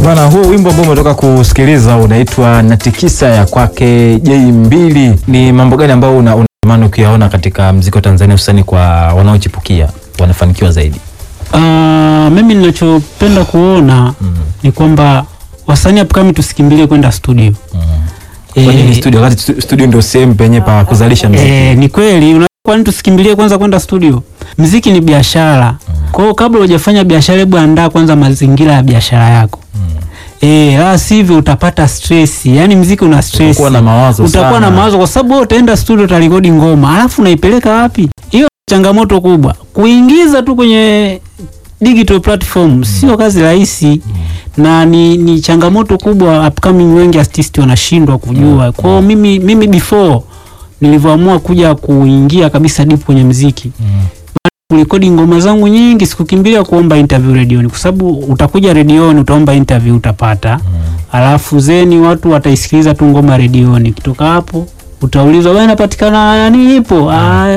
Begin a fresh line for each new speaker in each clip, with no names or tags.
Bwana, huo wimbo ambao umetoka kusikiliza unaitwa Natikisa ya kwake J2. Ni mambo gani ambao unatamani kuyaona katika muziki wa Tanzania hususani kwa wanaochipukia wanafanikiwa zaidi?
Mimi ninachopenda kuona ni kwamba wasanii upcoming tusikimbilie kwenda studio.
Kwa nini studio? Wakati studio ndio sehemu penye pa kuzalisha muziki.
Ni kweli, kwa nini tusikimbilie kwanza kwenda studio? Muziki ni biashara. Kwa hiyo kabla hujafanya biashara, hebu andaa kwanza mazingira ya biashara yako. La sivyo utapata stress. Yaani muziki una stress.
Utakuwa na mawazo sana.
Utakuwa na mawazo kwa sababu wewe utaenda studio utarekodi ngoma, alafu unaipeleka wapi? Hiyo changamoto kubwa. Kuingiza tu kwenye digital platform sio kazi rahisi. Na ni changamoto kubwa, upcoming wengi artists wanashindwa kujua. Kwa hiyo mimi before nilivyoamua kuja kuingia kabisa deep kwenye muziki, kurekodi ngoma zangu nyingi, sikukimbilia kuomba interview redioni, kwa sababu utakuja redioni utaomba interview utapata. Alafu zeni watu wataisikiliza tu ngoma redioni. Kitoka hapo utaulizwa wewe unapatikana nani ipo?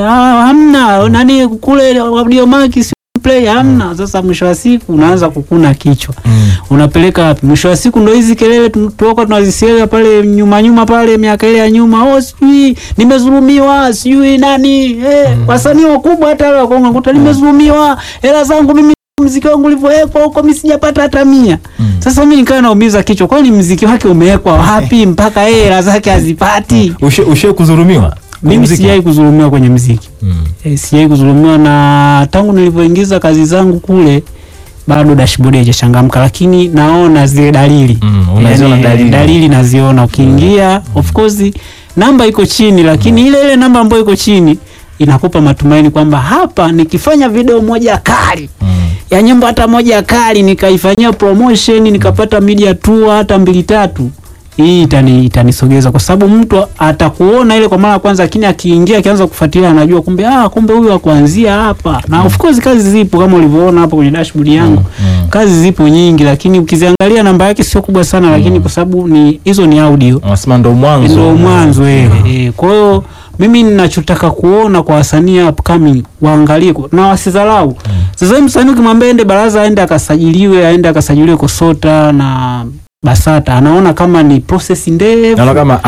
Hamna, nani kule audio mark play hamna. Sasa mwisho wa siku unaanza kukuna kichwa. Unapeleka wapi? Mwisho wa siku ndio hizi kelele tuoka tunazisikia pale nyuma pale miaka ile ya nyuma, sijui nimezulumiwa, sijui nani wasanii wakubwa hata wale wakonga kuta nimezulumiwa, hela zangu mimi muziki wangu ulivyowekwa huko mimi sijapata hata 100. Sasa mimi nikaa naumiza kichwa, kwani muziki wake umewekwa wapi mpaka hela zake hazipati?
Ushe kudhulumiwa?
Mimi sijai kudhulumiwa kwenye muziki. Sijai kudhulumiwa, na tangu nilipoingiza kazi zangu kule bado dashboard haijachangamka, lakini naona zile dalili.
Unaziona
dalili naziona. Ukiingia of course namba iko chini, lakini ile namba ambayo iko chini inakupa matumaini kwamba hapa nikifanya video moja kali ya nyimbo hata moja kali nikaifanyia promotion nikapata media tour hata 2-3, hii itanisogeza, kwa sababu mtu atakuona ile kwa mara ya kwanza, lakini akiingia akianza kufuatilia anajua kumbe huyu akuanzia hapa. Na of course kazi zipo kama ulivyoona hapo kwenye dashboard yangu. Kazi zipo nyingi, lakini ukiziangalia namba yake sio kubwa sana, lakini kwa sababu hizo ni audio.
Unasema ndo mwanzo.
Ndio mwanzo kwa hiyo mimi ninachotaka kuona kwa wasanii upcoming waangalie na wasidharau. Sasa msanii ukimwambia ende baraza aende akasajiliwe Kosota na Basata, anaona kama ni process ndefu,
anaona kama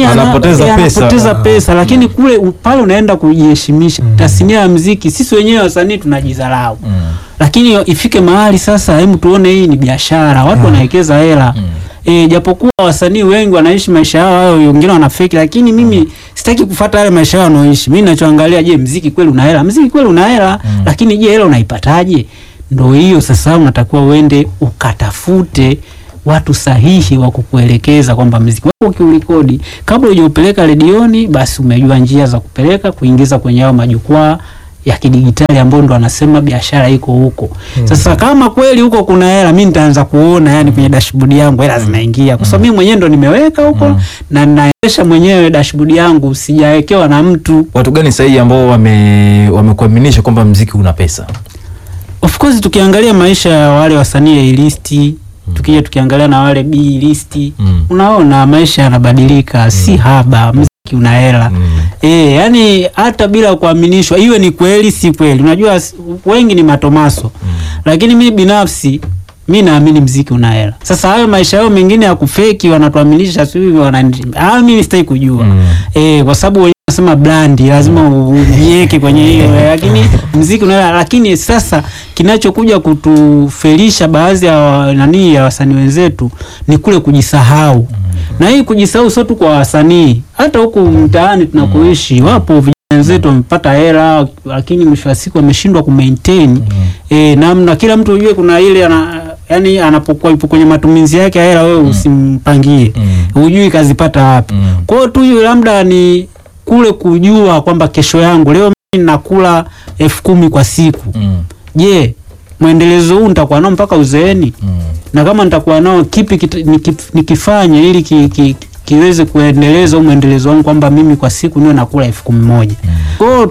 anapoteza pesa,
lakini kule pale unaenda kujiheshimisha. Tasnia ya muziki sisi wenyewe wasanii tunajidharau. Lakini ifike mahali sasa hebu tuone hii ni biashara, watu wanawekeza hela. Japokuwa wasanii wengi wanaishi maisha yao, wengine wanafake, lakini mimi sitaki kufuata yale maisha yao wanaoishi. Mimi ninachoangalia, je, muziki kweli una hela? Muziki kweli una hela, lakini je, hela unaipataje? Ndio hiyo sasa unatakiwa uende ukatafute watu sahihi wa kukuelekeza kwamba muziki wako ukiurekodi kabla hujaupeleka redioni, basi umejua njia za kupeleka kuingiza kwenye hao majukwaa ya kidigitali ambao ndo anasema biashara iko huko. Sasa kama kweli huko kuna hela, mimi nitaanza kuona yani kwenye dashboard yangu hela zinaingia, kwa sababu mimi mwenyewe ndo nimeweka huko na ninaendesha mwenyewe dashboard yangu, sijawekewa na mtu.
Watu gani sahihi ambao wamekuaminisha kwamba muziki una pesa?
Of course tukiangalia maisha ya wale wasanii A list, tukiangalia na wale B list, unaona maisha yanabadilika, si haba, muziki una hela. Yani hata bila kuaminishwa iwe ni kweli si kweli. Unajua wengi ni matomaso. Lakini mimi binafsi mimi naamini muziki una hela. Sasa hayo maisha yao mengine ya kufeki wanatuaminisha sio hivyo, mimi sitaki kujua. Kwa sababu nasema brand lazima ujiweke kwenye hiyo, lakini muziki una hela. Lakini sasa kinachokuja kutufelisha baadhi ya wasanii wenzetu ni kule kujisahau. Na hii kujisahau sio tu kwa wasanii, hata huku mtaani tunakoishi wapo vijana wenzetu wamepata hela, lakini mwisho wa siku wameshindwa kumaintain namna. Kila mtu ujue kuna ile yani anapokuwa yupo kwenye matumizi yake ya hela, wewe usimpangie, hujui kazipata wapi. Kwa hiyo tu labda ni kule kujua kwamba kesho yangu leo mimi nakula 10,000 kwa siku. Je, muendelezo huu nitakuwa nao mpaka uzeeni? Na kama nitakuwa nao kipi nikifanye ili kiweze kuendeleza muendelezo wangu, kwamba mimi kwa siku niwe nakula 10,000. Kwa hiyo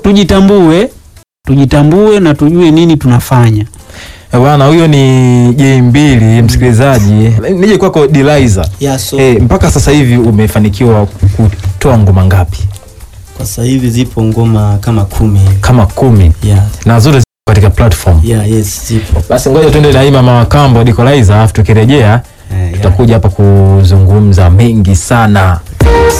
tujitambue na tujue nini tunafanya.
Bwana, huyo ni J2 msikilizaji. Nije kwako Deliza. Mpaka sasa hivi umefanikiwa kutoa ngoma ngapi?
Kwa sasa hivi zipo ngoma kama 10.
Kama 10? Na zote katika platform.
Yes, zipo.
Basi ngoja tuende na Mama wa Kambo Deliza, afu tukirejea tutakuja hapa kuzungumza mengi sana.